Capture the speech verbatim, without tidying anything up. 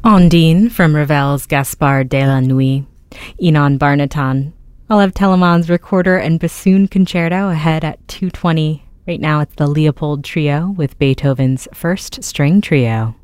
Ondine from Ravel's Gaspard de la Nuit, Inon Barnatan. Oleg Telemann's Recorder and Bassoon Concerto ahead at two twenty. Right now it's the Leopold Trio with Beethoven's First String Trio.